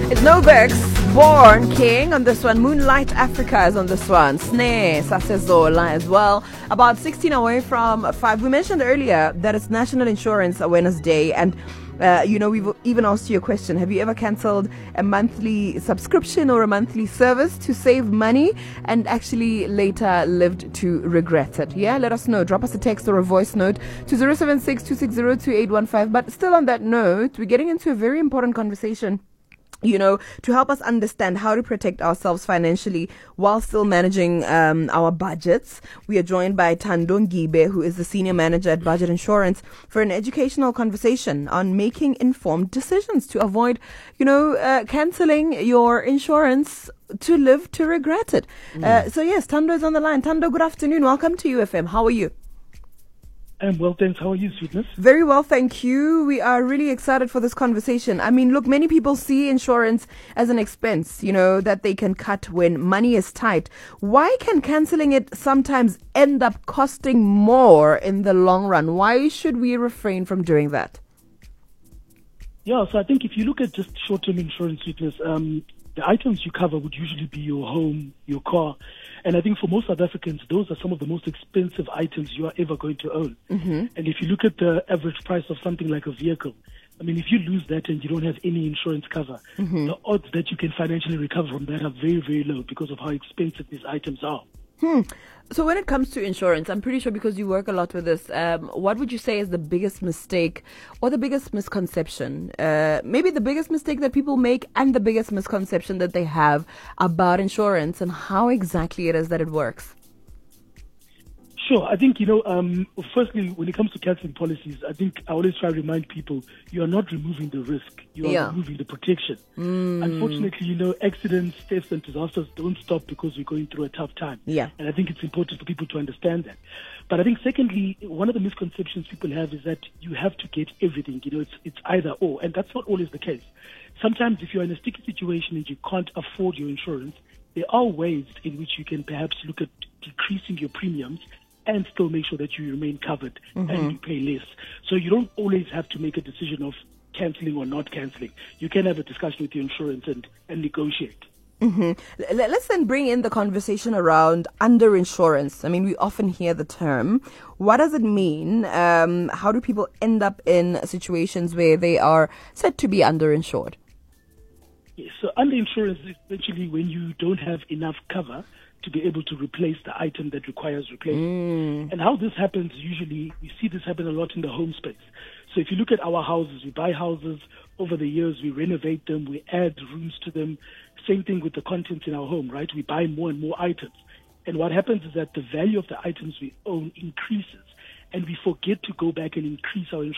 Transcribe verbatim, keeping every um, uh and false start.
It's Nobex, Born King on this one. Moonlight Africa is on this one. Snare, Sasezola as well. About sixteen away from five. We mentioned earlier that it's National Insurance Awareness Day, and uh, you know, we've even asked you a question. Have you ever cancelled a monthly subscription or a monthly service to save money and actually later lived to regret it? Yeah, let us know. Drop us a text or a voice note to zero seven six, two six zero, two eight one five. But still on that note, we're getting into a very important conversation, you know, to help us understand how to protect ourselves financially while still managing um, our budgets. We are joined by Thando Ngibe, who is the Senior Manager at Budget Insurance, for an educational conversation on making informed decisions to avoid, you know, uh, cancelling your insurance to live to regret it. Mm. Uh, so yes, Thando is on the line. Thando, good afternoon. Welcome to U F M. How are you? I'm well, thanks. How are you, Sweetness? Very well, thank you. We are really excited for this conversation. I mean, look, many people see insurance as an expense, you know, that they can cut when money is tight. Why can cancelling it sometimes end up costing more in the long run? Why should we refrain from doing that? Yeah, so I think if you look at just short-term insurance, Sweetness, um, the items you cover would usually be your home, your car. And I think for most South Africans, those are some of the most expensive items you are ever going to own. Mm-hmm. And if you look at the average price of something like a vehicle, I mean, if you lose that and you don't have any insurance cover, mm-hmm. the odds that you can financially recover from that are very, very low because of how expensive these items are. Hmm. So when it comes to insurance, I'm pretty sure because you work a lot with this, um, what would you say is the biggest mistake or the biggest misconception? Uh, maybe the biggest mistake that people make and the biggest misconception that they have about insurance and how exactly it is that it works. Sure. I think, you know, um, firstly, when it comes to cancelling policies, I think I always try to remind people you are not removing the risk. You are yeah. removing the protection. Mm. Unfortunately, you know, accidents, thefts and disasters don't stop because we're going through a tough time. Yeah. And I think it's important for people to understand that. But I think secondly, one of the misconceptions people have is that you have to get everything. You know, it's, it's either or. And that's not always the case. Sometimes if you're in a sticky situation and you can't afford your insurance, there are ways in which you can perhaps look at decreasing your premiums and still make sure that you remain covered mm-hmm. and you pay less. So you don't always have to make a decision of cancelling or not cancelling. You can have a discussion with your insurance and, and negotiate. Mm-hmm. Let's then bring in the conversation around underinsurance. I mean, we often hear the term. What does it mean? Um, how do people end up in situations where they are said to be underinsured? Yes, so underinsurance is essentially when you don't have enough cover to be able to replace the item that requires replacement. Mm. And how this happens, usually, we see this happen a lot in the home space. So if you look at our houses, we buy houses, over the years we renovate them, we add rooms to them. Same thing with the contents in our home, right? We buy more and more items. And what happens is that the value of the items we own increases, and we forget to go back and increase our insurance